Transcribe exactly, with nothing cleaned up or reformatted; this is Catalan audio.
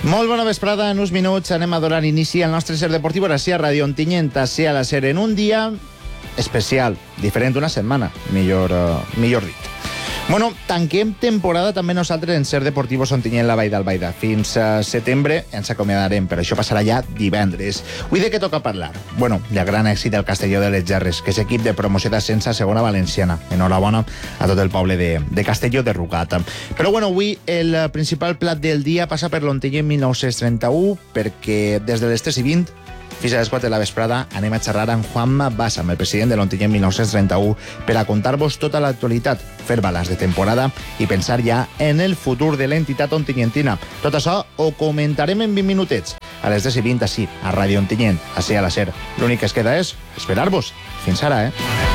Molt bona vesprada, en uns minuts anem a donar inici al nostre ser deportiu a a Ràdio Ontinyent, a ser a la ser en un dia especial, diferent d'una setmana, millor, uh, millor dit. Bueno, tanquem temporada també nosaltres en Ser Deportivos Ontinyent la Vall d'Albaida. Fins a setembre ens acomiadarem, però això passarà ja divendres. Avui de què toca parlar? Bueno, el gran èxit del Castelló de les Gerres, que és equip de promoció d'ascens a segona valenciana. Enhorabona a tot el poble de, de Castelló de Rugat. Però bueno, avui el principal plat del dia passa per l'Ontinyent mil nou-cents trenta-u, perquè des de les tres i vint fins a les quatre de la vesprada anem a xerrar amb Juanma Bassa, amb el president de l'Ontinyent mil nou-cents trenta-u, per a contar-vos tota l'actualitat, fer balanç de temporada i pensar ja en el futur de l'entitat ontinyentina. Tot això ho comentarem en vint minutets, a les tres i vint ací, a Ràdio Ontinyent, ací a la ser. L'únic que es queda és esperar-vos. Fins ara, eh?